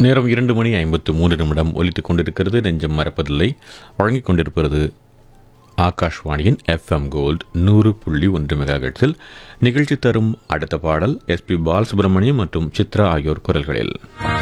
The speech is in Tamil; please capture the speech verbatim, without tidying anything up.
நேரம் இரண்டு மணி ஐம்பத்து மூன்று நிமிடம் ஒலித்துக் கொண்டிருக்கிறது. நெஞ்சம் மறப்பதில்லை வழங்கிக் கொண்டிருப்பது ஆகாஷ்வாணியின் எஃப்எம் கோல்டு நூறு புள்ளி ஒன்று மெகாஹெர்ட்ஸில். நிகழ்ச்சி தரும் அடுத்த பாடல் எஸ்பி பாலசுப்ரமணியம் மற்றும் சித்ரா ஆகியோர் குரல்களில்.